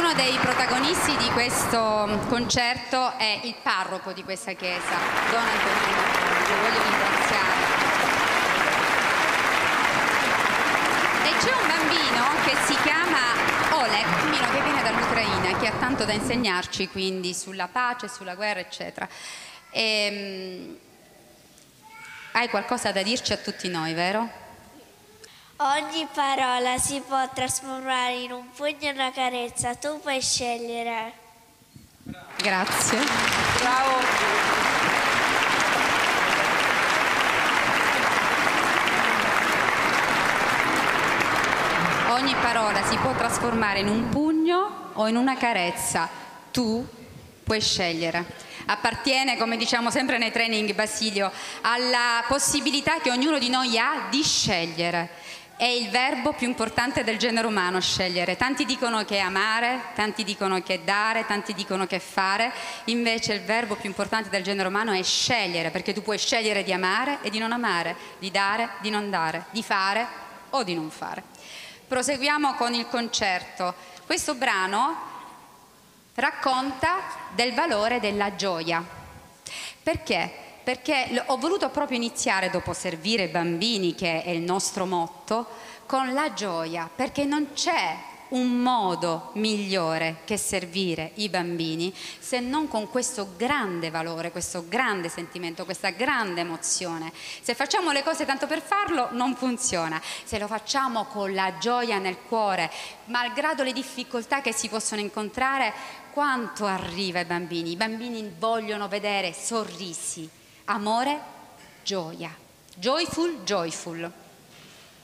Uno dei protagonisti di questo concerto è il parroco di questa chiesa, Don Antonino, lo voglio ringraziare. E c'è un bambino che si chiama Oleg, un bambino che viene dall'Ucraina, che ha tanto da insegnarci, quindi sulla pace, sulla guerra, eccetera. Hai qualcosa da dirci a tutti noi, vero? Ogni parola si può trasformare in un pugno e una carezza, tu puoi scegliere. Grazie. Bravo. Ogni parola si può trasformare in un pugno o in una carezza, tu puoi scegliere. Appartiene, come diciamo sempre nei training, Basilio, alla possibilità che ognuno di noi ha di scegliere. È il verbo più importante del genere umano, scegliere. Tanti dicono che è amare, tanti dicono che è dare, tanti dicono che è fare. Invece il verbo più importante del genere umano è scegliere, perché tu puoi scegliere di amare e di non amare, di dare, di non dare, di fare o di non fare. Proseguiamo con il concerto. Questo brano racconta del valore della gioia. Perché? Perché ho voluto proprio iniziare, dopo servire bambini, che è il nostro motto, con la gioia, perché non c'è un modo migliore che servire i bambini se non con questo grande valore, questo grande sentimento, questa grande emozione. Se facciamo le cose tanto per farlo non funziona, se lo facciamo con la gioia nel cuore, malgrado le difficoltà che si possono incontrare, quanto arriva ai bambini? I bambini vogliono vedere sorrisi, amore, gioia. Joyful, joyful.